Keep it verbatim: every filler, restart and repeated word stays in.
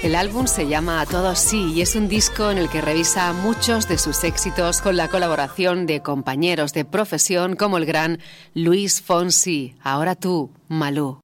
El álbum se llama A Todos Sí y es un disco en el que revisa muchos de sus éxitos con la colaboración de compañeros de profesión como el gran Luis Fonsi. Ahora tú, Malú.